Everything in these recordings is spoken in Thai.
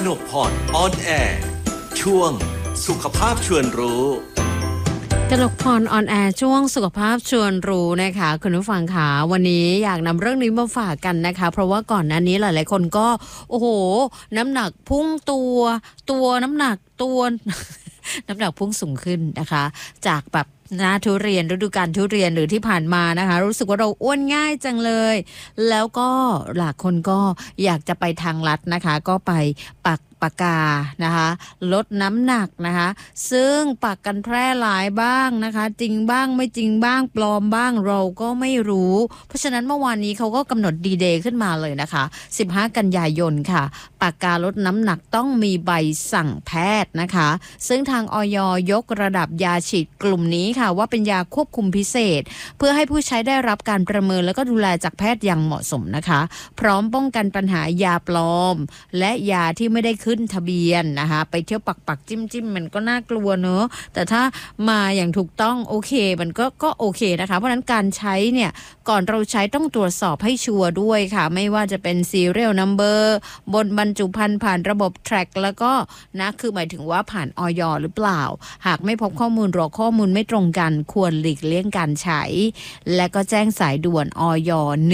นกพรออนแอร์ช่วงสุขภาพชวนรู้กนกพรออนแอร์ช่วงสุขภาพชวนรู้นะคะคุณผู้ฟังค่ะวันนี้อยากนำเรื่องนี้มาฝากกันนะคะเพราะว่าก่อนหน้านี้หลายๆคนก็โอ้โหน้ำหนักพุ่งตัวน้ำหนักตัว น้ำหนักพุ่งสูงขึ้นนะคะจากแบบหน้าทุเรียนฤดูกาลทุเรียนหรือที่ผ่านมานะคะรู้สึกว่าเราอ้วนง่ายจังเลยแล้วก็หลายคนก็อยากจะไปทางลัดนะคะก็ไปปักปากกานะคะลดน้ำหนักนะคะซึ่งปักกันแพร่หลายบ้างนะคะจริงบ้างไม่จริงบ้างปลอมบ้างเราก็ไม่รู้เพราะฉะนั้นเมื่อวานนี้เขาก็กำหนดดีเดย์ขึ้นมาเลยนะคะ15กันยายนค่ะปากกาลดน้ำหนักต้องมีใบสั่งแพทย์นะคะซึ่งทางอย.ยกระดับยาฉีดกลุ่มนี้ค่ะว่าเป็นยาควบคุมพิเศษเพื่อให้ผู้ใช้ได้รับการประเมินแล้วก็ดูแลจากแพทย์อย่างเหมาะสมนะคะพร้อมป้องกันปัญหายาปลอมและยาที่ไม่ได้ขึ้นทะเบียนนะคะไปเที่ยวปักจิ้มมันก็น่ากลัวเนอะแต่ถ้ามาอย่างถูกต้องโอเคมันก็โอเคนะคะเพราะฉะนั้นการใช้เนี่ยก่อนเราใช้ต้องตรวจสอบให้ชัวร์ด้วยค่ะไม่ว่าจะเป็น serial number บนบรรจุภัณฑ์ผ่านระบบ track แล้วก็นะคือหมายถึงว่าผ่านอย.หรือเปล่าหากไม่พบข้อมูลหรือข้อมูลไม่ตรงกันควรหลีกเลี่ยงการใช้และก็แจ้งสายด่วนอย.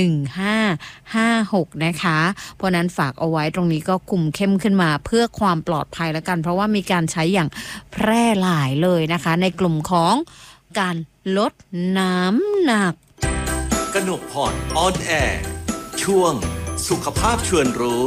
1556นะคะเพราะนั้นฝากเอาไว้ตรงนี้ก็คุมเข้มขึ้นมาเพื่อความปลอดภัยแล้วกันเพราะว่ามีการใช้อย่างแพร่หลายเลยนะคะในกลุ่มของการลดน้ำหนักกนกพรออนแอร์ช่วงสุขภาพชวนรู้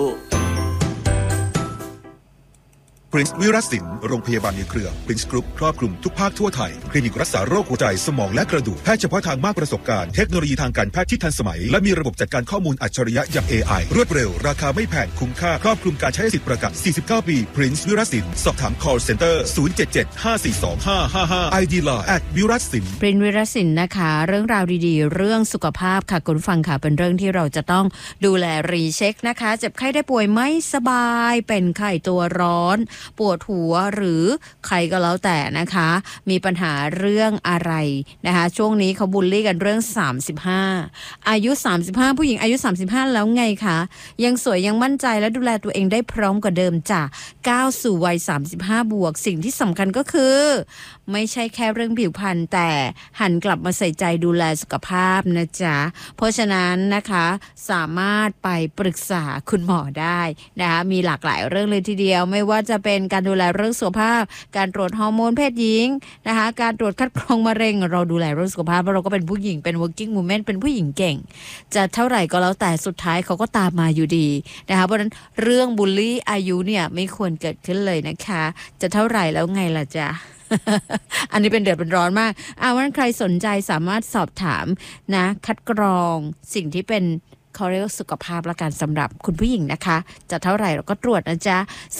Prince วิรัตสินโรงพยาบาลในเครือ Prince Group ครอบคลุมทุกภาคทั่วไทยคลินิกรักษาโรคหัวใจสมองและกระดูกแพทย์เฉพาะทางมากประสบการณ์เทคโนโลยีทางการแพทย์ที่ทันสมัยและมีระบบจัดการข้อมูลอัจฉริยะอย่าง AI รวดเร็วราคาไม่แพงคุ้มค่าครอบคลุมการใช้สิทธิประกัน49 ปี Prince วิรัตสินสอบถาม call center 077-542-555 ID Line @วิรัตสิน Prince วิรัตสินนะคะเรื่องราวดีๆเรื่องสุขภาพค่ะคุณฟังค่ะเป็นเรื่องที่เราจะต้องดูแลรีเช็คนะคะเจ็บไข้ได้ป่วยไม่สบายเป็นไข้ตัวร้อนปวดหัวหรือใครก็แล้วแต่นะคะมีปัญหาเรื่องอะไรนะคะช่วงนี้เขาบูลลี่กันเรื่อง35อายุ35ผู้หญิงอายุ35แล้วไงคะยังสวยยังมั่นใจและดูแลตัวเองได้พร้อมกว่าเดิมจ้ะก้าวสู่วัย35บวกสิ่งที่สำคัญก็คือไม่ใช่แค่เรื่องผิวพรรณแต่หันกลับมาใส่ใจดูแลสุขภาพนะจ๊ะเพราะฉะนั้นนะคะสามารถไปปรึกษาคุณหมอได้นะคะมีหลากหลายเรื่องเลยทีเดียวไม่ว่าจะเป็นการดูแลเรื่องสุขภาพการตรวจฮอร์โมนเพศหญิงนะคะการตรวจคัดกรองมะเร็งเราดูแลเรื่องสุขภาพเพราะเราก็เป็นผู้หญิงเป็น working woman เป็นผู้หญิงเก่งจะเท่าไหร่ก็แล้วแต่สุดท้ายเขาก็ตามมาอยู่ดีนะคะเพราะฉะนั้นเรื่องบูลลี่อายุเนี่ยไม่ควรเกิดขึ้นเลยนะคะจะเท่าไหร่แล้วไงล่ะจ๊ะ อันนี้เป็นเดือดเป็นร้อนมากวันใครสนใจสามารถสอบถามนะคัดกรองสิ่งที่เป็นเขาเรียกสุขภาพและการสำหรับคุณผู้หญิงนะคะจะเท่าไหร่เราก็ตรวจนะจ๊ะ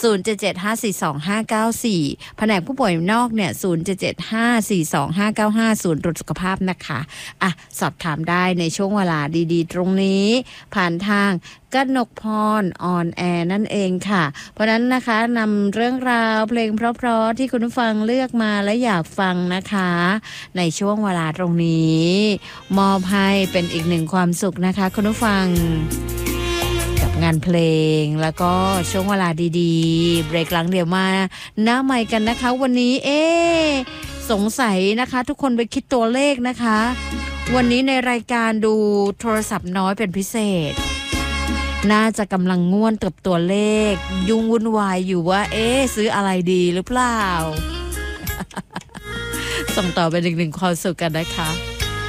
077-542-594แผนกผู้ป่วยนอกเนี่ย077-542-595ศูนย์ตรวจสุขภาพนะคะสอบถามได้ในช่วงเวลาดีๆตรงนี้ผ่านทางกนกพรออนแอร์นั่นเองค่ะเพราะนั้นนะคะนำเรื่องราวเพลงเพราะๆที่คุณผู้ฟังเลือกมาและอยากฟังนะคะในช่วงเวลาตรงนี้มอบให้เป็นอีกหนึ่งความสุขนะคะคุณผู้ฟังกับงานเพลงแล้วก็ช่วงเวลาดีๆเบรกหลังเดี๋ยวมาหน้าใหม่กันนะคะวันนี้สงสัยนะคะทุกคนไปคิดตัวเลขนะคะวันนี้ในรายการดูโทรศัพท์น้อยเป็นพิเศษน่าจะกำลังง่วนกับตัวเลขยุ่งวุ่นวายอยู่ว่าซื้ออะไรดีหรือเปล่า ส่งต่อไปหนึ่งความสุขกันนะคะ